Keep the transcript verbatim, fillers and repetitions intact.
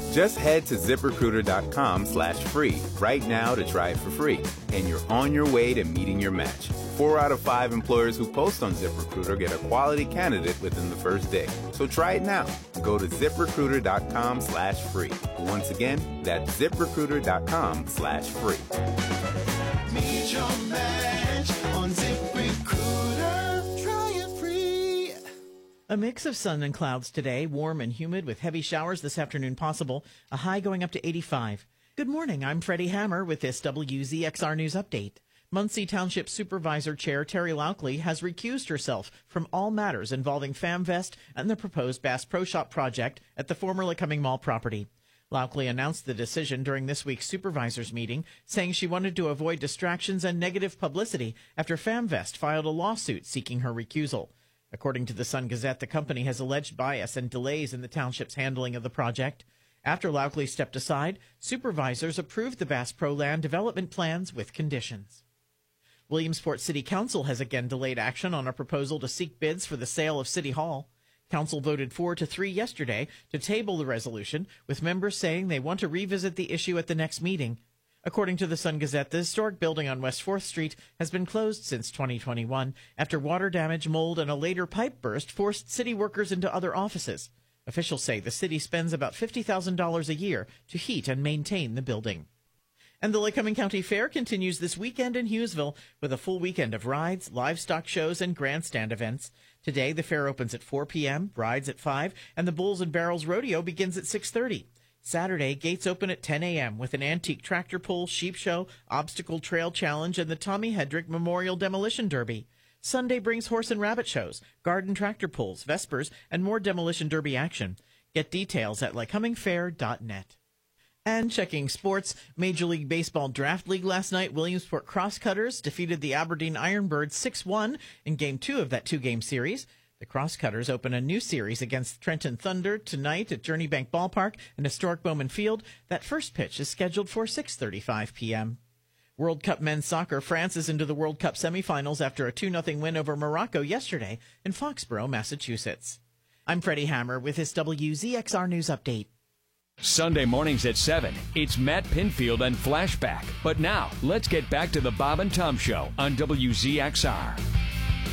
Just head to ZipRecruiter.com slash free right now to try it for free, and you're on your way to meeting your match. Four out of five employers who post on ZipRecruiter get a quality candidate within the first day. So try it now. Go to ZipRecruiter.com slash free. Once again, that's ZipRecruiter.com slash free. Meet your match on ZipRecruiter. Try it free. A mix of sun and clouds today, warm and humid with heavy showers this afternoon possible, a high going up to eighty-five. Good morning, I'm Freddie Hammer with this W Z X R News Update. Muncie Township Supervisor Chair Terry Laukley has recused herself from all matters involving FamVest and the proposed Bass Pro Shop project at the former Lycoming Mall property. Laukley announced the decision during this week's supervisors meeting, saying she wanted to avoid distractions and negative publicity after FamVest filed a lawsuit seeking her recusal. According to the Sun-Gazette, the company has alleged bias and delays in the township's handling of the project. After Laukley stepped aside, supervisors approved the Bass Pro land development plans with conditions. Williamsport City Council has again delayed action on a proposal to seek bids for the sale of City Hall. Council voted four to three yesterday to table the resolution, with members saying they want to revisit the issue at the next meeting. According to the Sun-Gazette, the historic building on West fourth Street has been closed since twenty twenty-one after water damage, mold, and a later pipe burst forced city workers into other offices. Officials say the city spends about fifty thousand dollars a year to heat and maintain the building. And the Lycoming County Fair continues this weekend in Hughesville with a full weekend of rides, livestock shows, and grandstand events. Today, the fair opens at four p.m., rides at five, and the Bulls and Barrels Rodeo begins at six thirty. Saturday, gates open at ten a.m. with an antique tractor pull, sheep show, obstacle trail challenge, and the Tommy Hedrick Memorial Demolition Derby. Sunday brings horse and rabbit shows, garden tractor pulls, vespers, and more Demolition Derby action. Get details at lycoming fair dot net. And checking sports, Major League Baseball Draft League last night, Williamsport Crosscutters defeated the Aberdeen Ironbirds six one in Game two of that two-game series. The Crosscutters open a new series against Trenton Thunder tonight at Journey Bank Ballpark and historic Bowman Field. That first pitch is scheduled for six thirty-five p.m. World Cup men's soccer, France is into the World Cup semifinals after a two nothing win over Morocco yesterday in Foxborough, Massachusetts. I'm Freddie Hammer with this W Z X R News Update. Sunday mornings at seven, it's Matt Pinfield and Flashback. But now, let's get back to the Bob and Tom Show on W Z X R.